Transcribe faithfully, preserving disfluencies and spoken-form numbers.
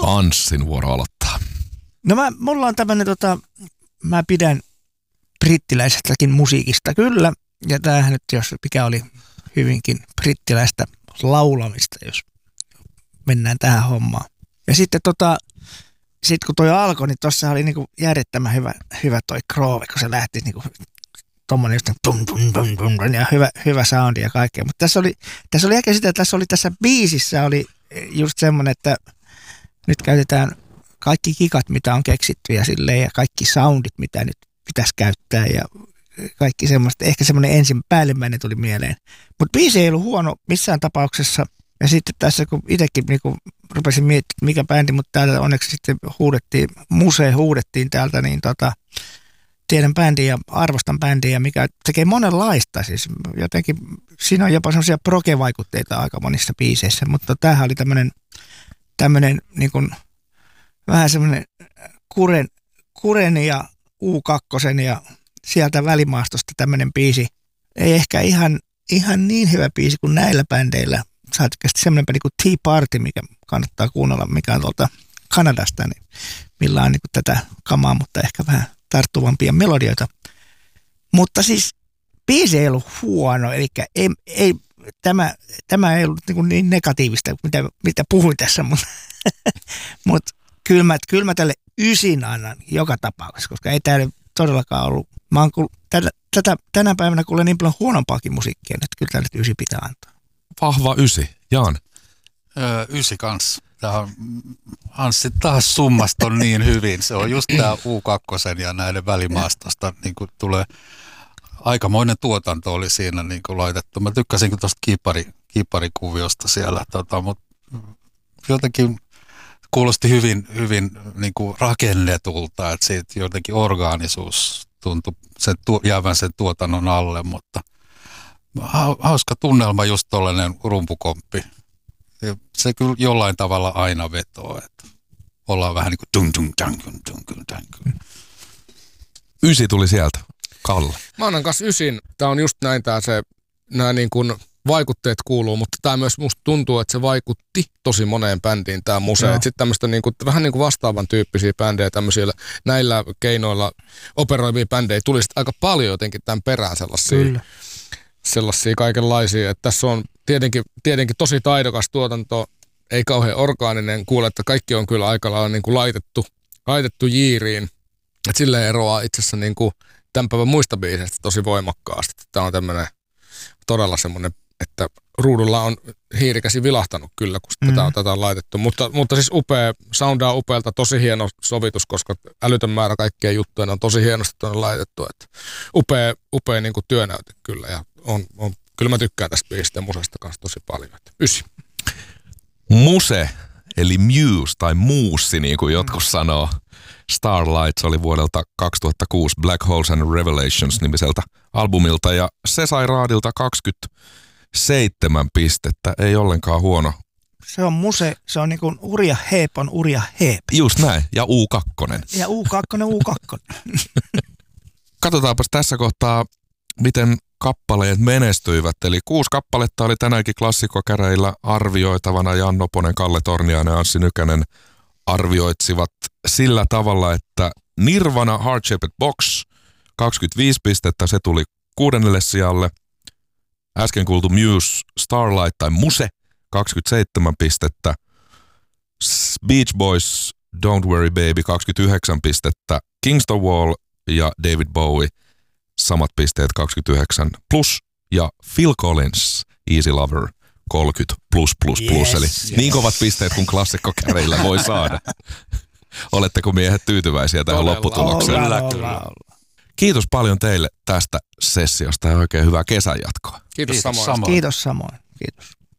Anssin vuoro aloittaa. No mä, mulla on tämmönen tota, mä pidän brittiläisestäkin musiikista kyllä. Ja tämähän nyt, jos mikä oli hyvinkin brittiläistä laulamista, jos mennään tähän hommaan. Ja sitten tota, sit kun toi alkoi, niin tossa oli niinku järjettömän hyvä, hyvä toi groove, kun se lähti niinku tommonen just tum, tum, tum, tum, ja hyvä, hyvä soundi ja kaikkea. Mutta tässä oli, tässä oli ehkä sitä, että tässä oli tässä biisissä oli just semmonen, että nyt käytetään kaikki kikat, mitä on keksitty ja silleen, ja kaikki soundit, mitä nyt pitäisi käyttää ja kaikki semmoista. Ehkä semmoinen ensin päällimmäinen tuli mieleen. Mutta biisi ei ollut huono missään tapauksessa. Ja sitten tässä, kun itsekin niin rupesin miettimään, mikä bändi, mutta täältä onneksi sitten huudettiin, Muse huudettiin täältä, niin tota, tiedän bändiä ja arvostan bändiä, mikä tekee monenlaista. Siis jotenkin, siinä on jopa semmoisia proge-vaikutteita aika monissa biiseissä, mutta tämähän oli tämmöinen, tämmöinen niin kuin, vähän semmoinen kuren, kuren ja U kaksi ja sieltä välimaastosta tämmöinen biisi. Ei ehkä ihan, ihan niin hyvä biisi kuin näillä bändeillä. Saatikasti semmoinen bändi kuin Tea Party, mikä kannattaa kuunnella, mikä on tuolta Kanadasta, niin millä on niin kuin tätä kamaa, mutta ehkä vähän tarttuvampia melodioita. Mutta siis biisi ei ollut huono, eli ei, ei, tämä, tämä ei ollut niin, niin negatiivista, mitä, mitä puhuin tässä, mutta, mutta kyllä, mä, kyllä mä tälle ysin annan joka tapauksessa, koska ei täällä todellakaan ollut. Mä oon kuul, tätä, tätä, tänä päivänä kuulen niin paljon huonompaakin musiikkia, että kyllä tälle ysi pitää antaa. Vahva ysi. Jaan. Öö, ysi kanssa. Tämä on, Anssi taas summasta on niin hyvin. Se on just tämä U kaksi ja näiden välimaastosta niin kuin tulee aikamoinen tuotanto oli siinä niin kuin laitettu. Mä tykkäsin tuosta kiipari, kiiparikuviosta siellä, tota, mutta jotenkin kuulosti hyvin, hyvin niin kuin rakennetulta, että siitä jotenkin orgaanisuus tuntui sen tu, jäävän sen tuotannon alle, mutta hauska tunnelma just tollainen rumpukomppi. Se kyllä jollain tavalla aina vetoo, että ollaan vähän niin kuin tung tung tang tung tung tang. Ysi tuli sieltä. Kalle. Mä annan kanssa ysin. Tää on just näin tää se, nää niin kuin vaikutteet kuuluu, mutta tää myös musta tuntuu, että se vaikutti tosi moneen bändiin tää Muse. Sitten tämmöistä niin kuin, vähän niin kuin vastaavan tyyppisiä bändejä, tämmöisillä näillä keinoilla operoivia bändejä tuli sitten aika paljon jotenkin tämän perään sellaisia. Kyllä. Sellaisia kaikenlaisia, että tässä on tietenkin, tietenkin tosi taidokas tuotanto, ei kauhean orgaaninen, kuule, että kaikki on kyllä aika lailla niin kuin laitettu, laitettu jiiriin, että silleen eroaa itse asiassa niin kuin tämän päivän muista biiseistä tosi voimakkaasti. Tämä on tämmöinen todella semmoinen, että ruudulla on hiirikäsi vilahtanut kyllä, kun mm-hmm. tätä, on, tätä on laitettu, mutta, mutta siis upea, soundaa upealta, tosi hieno sovitus, koska älytön määrä kaikkia juttuja, ne on tosi hienosti tuonne laitettu, että upea, upea niin kuin työnäyte kyllä, ja on, on, kyllä mä tykkään tästä biisistä ja Musesta kanssa tosi paljon, että ysi. Muse, eli Muse tai Muussi, niin kuin jotkut sanoo. Starlights oli vuodelta kaksituhattakuusi Black Holes and Revelations nimiseltä albumilta, ja se sai raadilta kaksikymmentäseitsemän pistettä, ei ollenkaan huono. Se on Muse, se on niin kuin Urja Heep on Urja Heep. Just näin, ja U kaksi. Ja U kaksi, U kaksi. Katsotaanpas tässä kohtaa, miten kappaleet menestyivät. Eli kuusi kappaletta oli tänäänkin klassikkokäreillä arvioitavana. Jan Noponen, Kalle Torniainen ja Anssi Nykänen arvioitsivat sillä tavalla, että Nirvana Heart Shaped Box kaksikymmentäviisi pistettä, se tuli kuudennelle sijalle. Äsken kuultu Muse Starlight tai Muse kaksikymmentäseitsemän pistettä. Beach Boys Don't Worry Baby kaksikymmentäyhdeksän pistettä. Kingston Wall ja David Bowie samat pisteet kaksikymmentäyhdeksän plus, ja Phil Collins Easy Lover kolmekymmentä plus plus plus, yes, eli yes. Niin kovat pisteet kuin klassikkokäreillä voi saada. Oletteko miehet tyytyväisiä tähän Todella, lopputulokseen? Olla, olla, olla. Kiitos paljon teille tästä sessiosta ja oikein hyvää kesän jatkoa. Kiitos, Kiitos samoin. samoin. Kiitos samoin. Kiitos.